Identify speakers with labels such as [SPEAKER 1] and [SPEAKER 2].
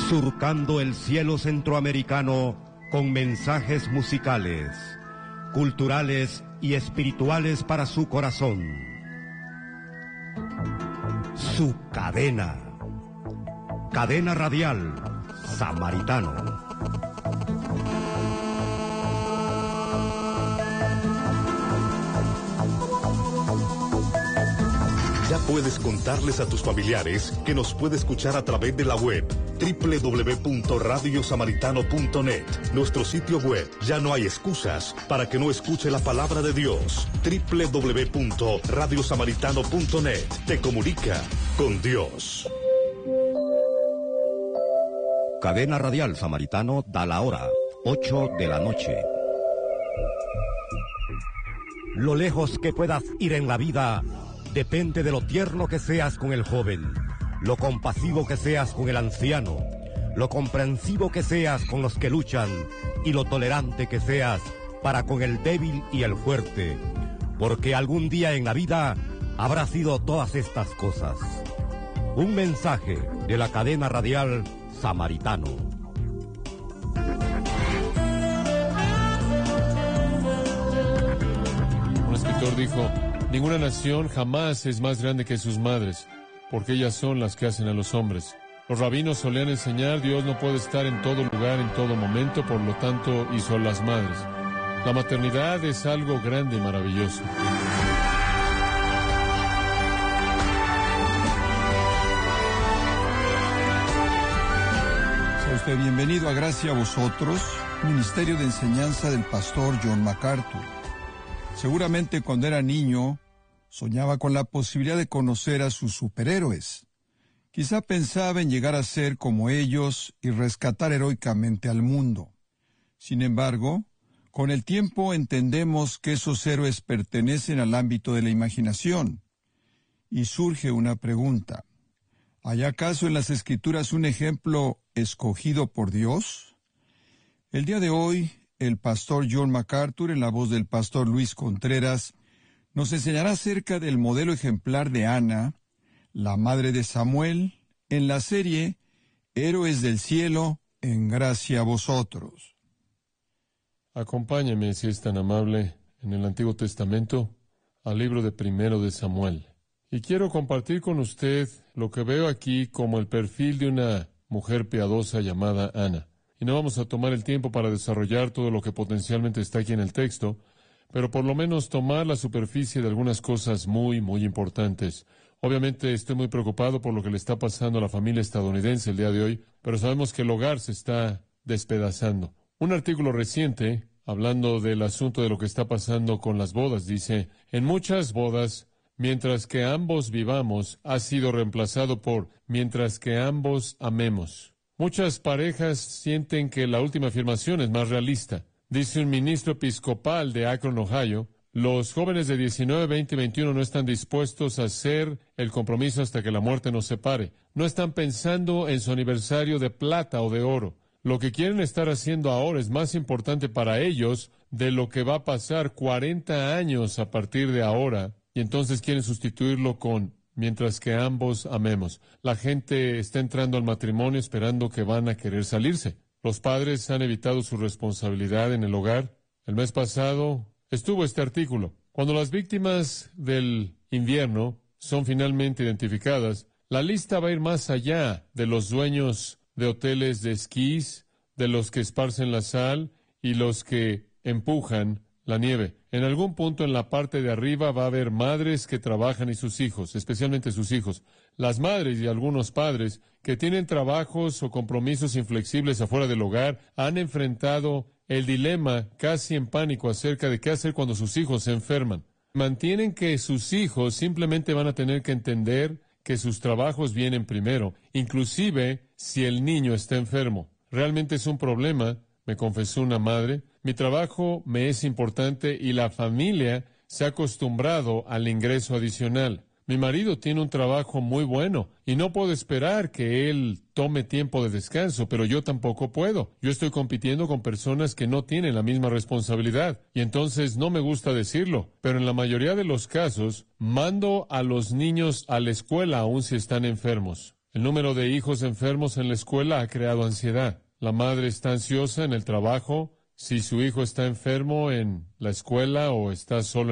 [SPEAKER 1] Surcando el cielo centroamericano con mensajes musicales, culturales y espirituales para su corazón. Su cadena. Cadena Radial Samaritano.
[SPEAKER 2] Ya puedes contarles a tus familiares que nos puede escuchar a través de la web www.radiosamaritano.net. Nuestro sitio web. Ya no hay excusas para que no escuche la palabra de Dios. www.radiosamaritano.net. Te comunica con Dios.
[SPEAKER 1] Cadena Radial Samaritano da la hora, 8 de la noche. Lo lejos que puedas ir en la vida depende de lo tierno que seas con el joven, lo compasivo que seas con el anciano, lo comprensivo que seas con los que luchan y lo tolerante que seas para con el débil y el fuerte, porque algún día en la vida habrá sido todas estas cosas. Un mensaje de la cadena radial Samaritano.
[SPEAKER 3] Un escritor dijo: ninguna nación jamás es más grande que sus madres, porque ellas son las que hacen a los hombres. Los rabinos solían enseñar: Dios no puede estar en todo lugar, en todo momento, por lo tanto hizo las madres. La maternidad es algo grande y maravilloso.
[SPEAKER 4] Sea usted bienvenido a Gracia a Vosotros, Ministerio de Enseñanza del Pastor John MacArthur. Seguramente cuando era niño, soñaba con la posibilidad de conocer a sus superhéroes. Quizá pensaba en llegar a ser como ellos y rescatar heroicamente al mundo. Sin embargo, con el tiempo entendemos que esos héroes pertenecen al ámbito de la imaginación. Y surge una pregunta: ¿hay acaso en las Escrituras un ejemplo escogido por Dios? El día de hoy, el pastor John MacArthur, en la voz del pastor Luis Contreras, nos enseñará acerca del modelo ejemplar de Ana, la madre de Samuel, en la serie Héroes del Cielo, en Gracia a Vosotros.
[SPEAKER 3] Acompáñeme, si es tan amable, en el Antiguo Testamento, al libro de Primero de Samuel. Y quiero compartir con usted lo que veo aquí como el perfil de una mujer piadosa llamada Ana. Y no vamos a tomar el tiempo para desarrollar todo lo que potencialmente está aquí en el texto, pero por lo menos tomar la superficie de algunas cosas muy, muy importantes. Obviamente estoy muy preocupado por lo que le está pasando a la familia estadounidense el día de hoy, pero sabemos que el hogar se está despedazando. Un artículo reciente, hablando del asunto de lo que está pasando con las bodas, dice: en muchas bodas, mientras que ambos vivamos, ha sido reemplazado por mientras que ambos amemos. Muchas parejas sienten que la última afirmación es más realista. Dice un ministro episcopal de Akron, Ohio: los jóvenes de 19, 20 y 21 no están dispuestos a hacer el compromiso hasta que la muerte nos separe. No están pensando en su aniversario de plata o de oro. Lo que quieren estar haciendo ahora es más importante para ellos de lo que va a pasar 40 años a partir de ahora, y entonces quieren sustituirlo con mientras que ambos amemos. La gente está entrando al matrimonio esperando que van a querer salirse. Los padres han evitado su responsabilidad en el hogar. El mes pasado estuvo este artículo. Cuando las víctimas del invierno son finalmente identificadas, la lista va a ir más allá de los dueños de hoteles de esquís, de los que esparcen la sal y los que empujan la nieve. En algún punto en la parte de arriba va a haber madres que trabajan y sus hijos, especialmente sus hijos. Las madres y algunos padres que tienen trabajos o compromisos inflexibles afuera del hogar han enfrentado el dilema casi en pánico acerca de qué hacer cuando sus hijos se enferman. Mantienen que sus hijos simplemente van a tener que entender que sus trabajos vienen primero, inclusive si el niño está enfermo. Realmente es un problema, me confesó una madre. Mi trabajo me es importante y la familia se ha acostumbrado al ingreso adicional. Mi marido tiene un trabajo muy bueno y no puedo esperar que él tome tiempo de descanso, pero yo tampoco puedo. Yo estoy compitiendo con personas que no tienen la misma responsabilidad y entonces no me gusta decirlo, pero en la mayoría de los casos mando a los niños a la escuela aun si están enfermos. El número de hijos enfermos en la escuela ha creado ansiedad. La madre está ansiosa en el trabajo. Si su hijo está enfermo en la escuela o está solo